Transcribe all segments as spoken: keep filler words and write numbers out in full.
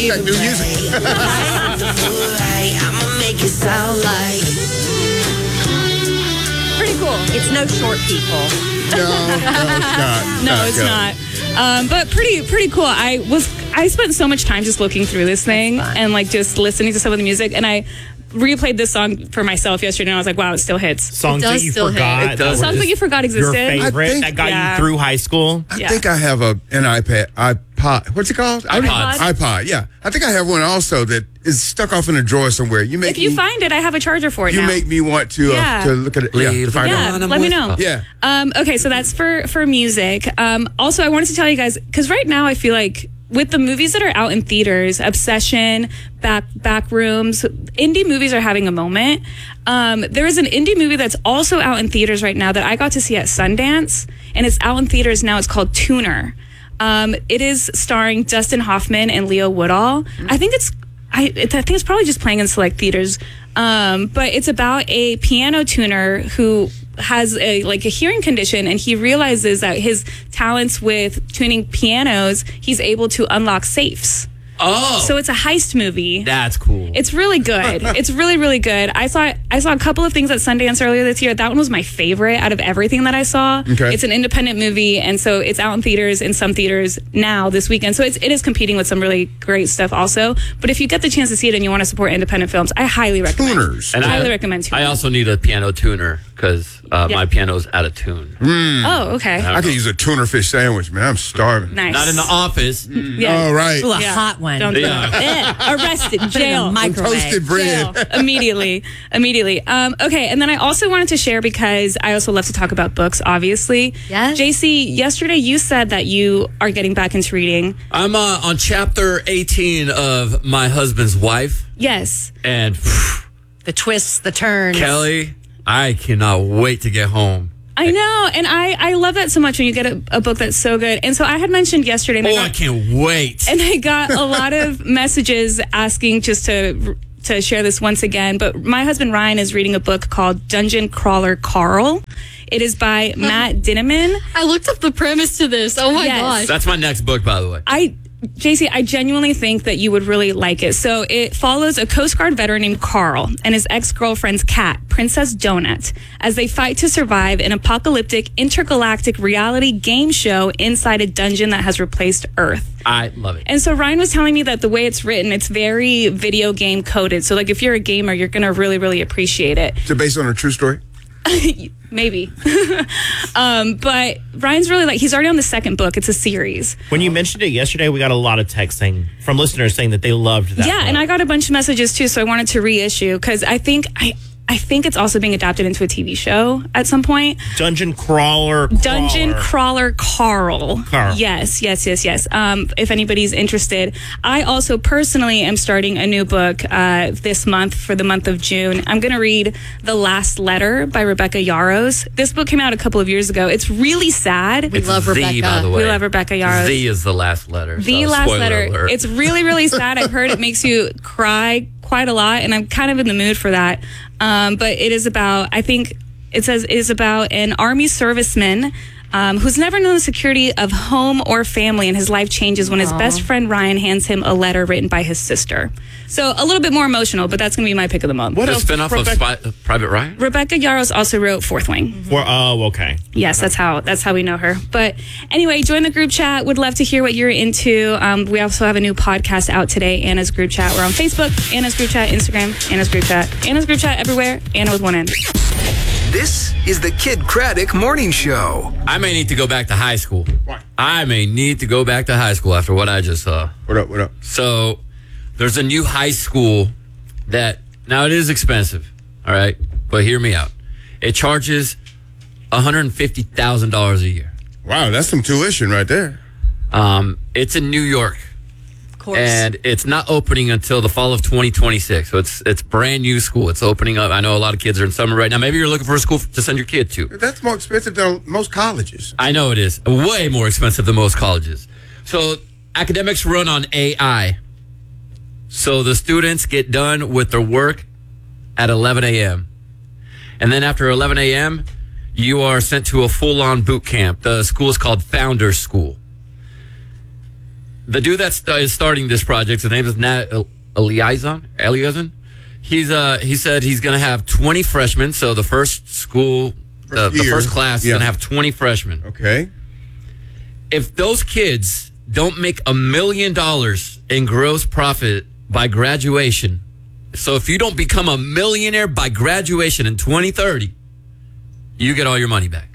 believe. Got new music. I'ma make it sound like. Pretty cool. It's no short people. No, no, it's not. No, it's good. not. Um, but pretty, pretty cool. I was, I spent so much time just looking through this thing and like just listening to some of the music, and I replayed this song for myself yesterday, and I was like, wow, it still hits. Songs it does that you still forgot. Hit. That Songs were that you forgot Your existed. favorite I think- that got Yeah. you through high school. I Yeah. think I have a an iPad, iPod. What's it called? iPods. iPod. Yeah, I think I have one also that is stuck off in a drawer somewhere. You make If you me, find it, I have a charger for it you now. make me want to uh, Yeah. to look at it. Yeah, to Leave find Yeah, out. let me know. Yeah. Um, okay, so that's for for music. Um, also, I wanted to tell you guys, because right now I feel like with the movies that are out in theaters, Obsession, Back Back Rooms, indie movies are having a moment. Um, there is an indie movie that's also out in theaters right now that I got to see at Sundance, and it's out in theaters now. It's called Tuner. Um, it is starring Dustin Hoffman and Leo Woodall. I think it's I, it, I think it's probably just playing in select theaters. Um, but it's about a piano tuner who has a like a hearing condition, and he realizes that his talents with tuning pianos, he's able to unlock safes. Oh, So it's a heist movie. that's cool. It's really good. It's really, really good. I saw I saw a couple of things at Sundance earlier this year. That one was my favorite out of everything that I saw. Okay. It's an independent movie, and so it's out in theaters in some theaters now this weekend. So it's, it is competing with some really great stuff also. But if you get the chance to see it and you want to support independent films, I highly recommend. Tuners. And I highly I, recommend Tuner. I also need a piano tuner because uh, Yeah. my piano's out of tune. Oh, okay. I could use a tuna fish sandwich, man. I'm starving. Nice. Not in the office. Yeah. All right. Ooh, a Yeah. hot one. Don't do Yeah. it. Eh, arrested, Put it in a jail. microwave. Toasted bread. Jail. immediately immediately um okay, and then I also wanted to share, because I also love to talk about books, obviously. Yes. J C, yesterday you said that you are getting back into reading. I'm uh, on chapter eighteen of My Husband's Wife, Yes. and The twists, the turns. Kelly, I cannot wait to get home. I know, and I I love that so much when you get a, a book that's so good. And so I had mentioned yesterday, and, Oh, I, I got, can't wait. and I got a lot of messages asking just to to share this once again. But my husband Ryan is reading a book called Dungeon Crawler Carl. It is by Matt Dinneman. I looked up the premise to this. Oh my Yes. gosh. That's my next book, by the way. I, J C, I genuinely think that you would really like it. So it follows a Coast Guard veteran named Carl and his ex-girlfriend's cat, Princess Donut, as they fight to survive an apocalyptic intergalactic reality game show inside a dungeon that has replaced Earth. I love it. And so Ryan was telling me that the way it's written, it's very video game coded. So like if you're a gamer, you're going to really, really appreciate it. Is it based on a true story? Maybe. um, but Ryan's really like, he's already on the second book. It's a series. When you mentioned it yesterday, we got a lot of text saying, from listeners saying that they loved that. Yeah, book. and I got a bunch of messages too, so I wanted to reissue because I think I I think it's also being adapted into a T V show at some point. Dungeon Crawler. Dungeon Crawler. Crawler Carl. Carl. Yes, yes, yes, yes. Um, if anybody's interested, I also personally am starting a new book uh, this month for the month of June. I'm going to read The Last Letter by Rebecca Yarros. This book came out a couple of years ago. It's really sad. We love the, Rebecca. by the way. We love Rebecca Yarros. The is the last letter. The so last spoiler letter. alert. It's really, really sad. I've heard it makes you cry quite a lot, and I'm kind of in the mood for that. Um, but it is about, I think it says, it is about an Army serviceman um, who's never known the security of home or family, and his life changes when his best friend Ryan hands him a letter written by his sister. So a little bit more emotional, but that's going to be my pick of the month. What the else? spinoff of Rebecca- Spy, uh, Private Ryan? Rebecca Yarros also wrote Fourth Wing. For, oh, okay. Yes, that's how that's how we know her. But anyway, join the group chat. Would love to hear what you're into. Um, we also have a new podcast out today, Anna's Group Chat. We're on Facebook, Anna's Group Chat, Instagram, Anna's Group Chat, Anna's Group Chat everywhere, Anna with one N. This is the Kid Craddock Morning Show. I may need to go back to high school. Why? I may need to go back to high school after what I just saw. What up? What up? So there's a new high school that, now it is expensive, all right? But hear me out. It charges one hundred fifty thousand dollars a year. Wow, that's some tuition right there. Um, it's in New York. Of course. And it's not opening until the fall of twenty twenty-six. So it's it's brand new school. It's opening up. I know a lot of kids are in summer right now. Maybe you're looking for a school to send your kid to. That's more expensive than most colleges. I know it is. Way more expensive than most colleges. So academics run on A I. So the students get done with their work at eleven a.m. And then after eleven a.m., you are sent to a full-on boot camp. The school is called Founders School. the dude that st- is starting this project, his name is Nat Eliazon. Eliazon. He's uh he said he's going to have twenty freshmen. So the first school, uh, the year. first class, Yeah. is going to have twenty freshmen. Okay. If those kids don't make a million dollars in gross profit by graduation, so if you don't become a millionaire by graduation in twenty thirty, you get all your money back.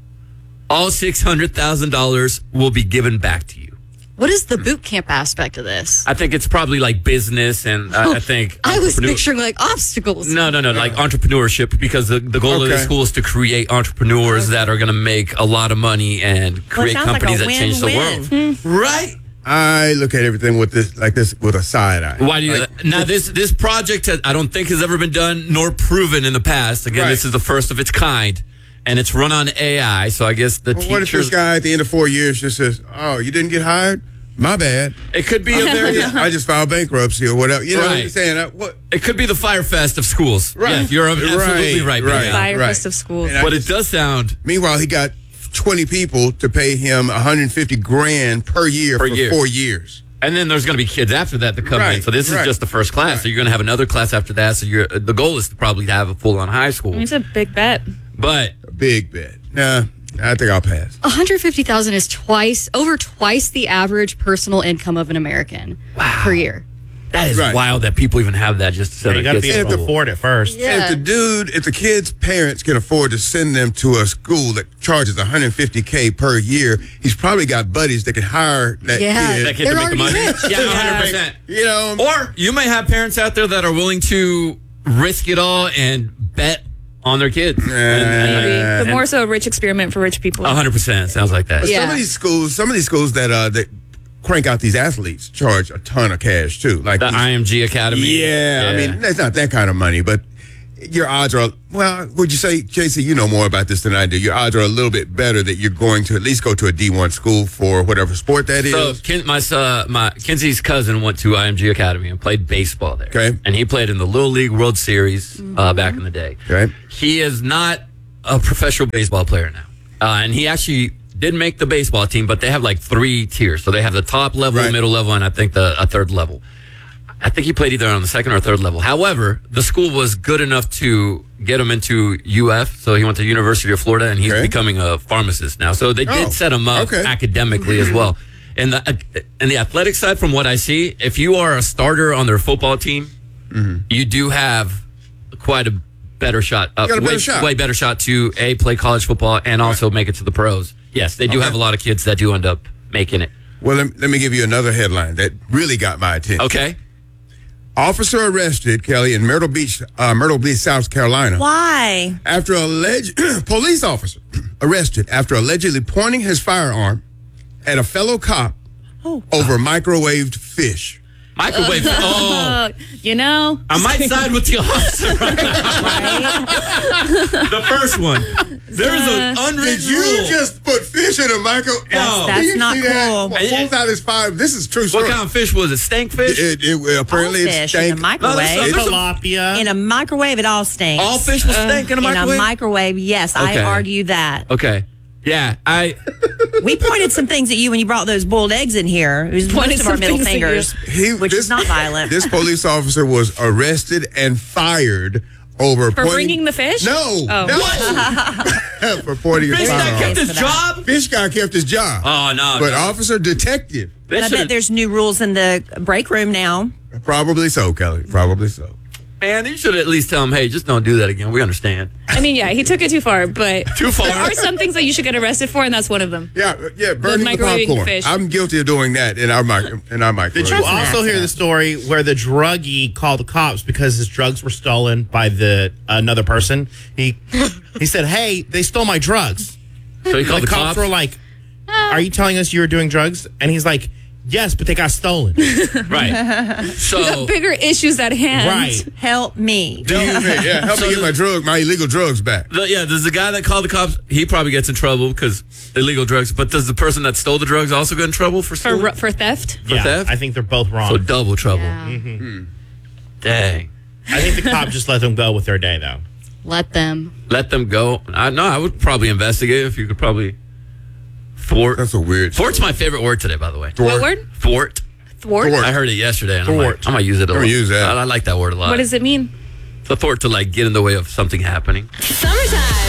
All six hundred thousand dollars will be given back to you. What is the boot camp aspect of this? I think it's probably like business, and uh, I think I was entrepreneur- picturing like obstacles. No, no, no, like entrepreneurship, because the, the goal of the Okay. school is to create entrepreneurs that are going to make a lot of money and create sounds like companies a that change the win-win. world. Right? I look at everything with this like this with a side eye. Why do you? Like, now this this project has, I don't think has ever been done nor proven in the past. Again, Right. this is the first of its kind, and it's run on A I. So I guess the well, what if teachers. this guy at the end of four years just says, "Oh, you didn't get hired? My bad. It could be a very. I just filed bankruptcy or whatever." You know what I'm Right. saying? Uh, what? It could be the Fire Fest of schools. Right. Yeah, you're absolutely Right, right. right. Miguel. Fire right. Fest of schools. And I But it just- does sound Meanwhile, he got twenty people to pay him one hundred fifty grand per year Per for year. four years. And then there's going to be kids after that that come in. Right, So this right, is just the first class. right. So you're going to have another class after that. So you're, the goal is to probably have a full-on high school. It's a big bet. But A big bet. Nah, I think I'll pass. one hundred fifty thousand is twice over twice the average personal income of an American per year. that is Right. wild that people even have that just to send You their got to kids be to able to school. afford it first. Yeah. If the dude, if the kid's parents can afford to send them to a school that charges one hundred fifty K per year, he's probably got buddies that can hire that Yeah. kid. That kid They're to make the money. already rich. Yeah, one hundred percent. You know, Or you may have parents out there that are willing to risk it all and bet on their kids. Maybe. Uh, But more so a rich experiment for rich people. one hundred percent. Sounds like that. Yeah. some of these schools, some of these schools that uh that crank out these athletes charge a ton of cash too. Like The these- I M G Academy. Yeah, I mean, that's not that kind of money, but your odds are, well, would you say, J C, you know more about this than I do. Your odds are a little bit better that you're going to at least go to a D one school for whatever sport that is. So Ken, my uh, my Kenzie's cousin went to I M G Academy and played baseball there. Okay. And he played in the Little League World Series uh, back in the day. Okay. He is not a professional baseball player now, uh, and he actually did make the baseball team. But they have like three tiers. So they have the top level, Right. middle level, and I think the a third level. I think he played either on the second or third level. However, the school was good enough to get him into U F, so he went to University of Florida, and he's Okay. becoming a pharmacist now. So they did Oh, set him up okay. academically as well. And the and the athletic side, from what I see, if you are a starter on their football team, you do have quite a better shot. Uh, got a better way, shot. way better shot to a play college football and also make it to the pros. Yes, they do Okay. have a lot of kids that do end up making it. Well, let, let me give you another headline that really got my attention. Okay. Officer arrested, Kelly, in Myrtle Beach, uh, Myrtle Beach, South Carolina. Why? After alleged police officer arrested after allegedly pointing his firearm at a fellow cop over microwaved fish. Microwave. Oh, Uh, you know, I might side with the officer right now. The first one. There's an unwritten Did you rule. just put fish in a micro? That's- Do that's you not see that? cool. Well, pulls out his fire. This is true What story. kind of fish was it? Stank fish? It, it, it- apparently all it's fish in stank. a microwave. No, there's some- Tilapia. in a microwave, it all stinks. All fish will stink in a in microwave? a microwave, yes, Okay. I argue that. Okay. Yeah, I. We pointed some things at you when you brought those boiled eggs in here. It was Pointed most of our some middle things at you. fingers, He- which this- is not violent. This police officer was arrested and fired over For pointing- bringing the fish? No, Oh. no, for pointing his Fish that firearm. kept his for that. job? Fish guy kept his job. Oh, no. But no. officer detective, They And I bet should've- there's new rules in the break room now. probably so, Kelly. Probably so. Man, you should at least tell him, hey, just don't do that again. We understand. I mean, yeah, he took it too far, but Too far. there are some things that you should get arrested for, and that's one of them. Yeah, yeah. Burning the, microwaving popcorn. fish. I'm guilty of doing that in our mic in our microwave. Did you also hear the story where the druggie called the cops because his drugs were stolen by the another person? He he said, "Hey, they stole my drugs." So he called the the cops cops? were like, "Are you telling us you were doing drugs?" And he's like, "Yes, but they got stolen." Right. So, Bigger issues at hand. Right. Help me. Do you, yeah, help So me get the- my drug, my illegal drugs back. the, yeah, does the guy that called the cops, he probably gets in trouble because illegal drugs, but does the person that stole the drugs also get in trouble for For, stealing? ru- for theft? For yeah, theft? I think they're both wrong. So double trouble. Yeah. Dang. I think the cop just let them go with their day, though. Let them. Let them go. I No, I would probably investigate if you could probably Thwart. That's a weird. Thwart's my favorite word today, by the way. What word? Thwart. Thwart. Thwart. I heard it yesterday, and I'm like, Thwart. I'm gonna use it a Never lot. use that. I, I like that word a lot. What does it mean? The thwart to like get in the way of something happening. Summertime.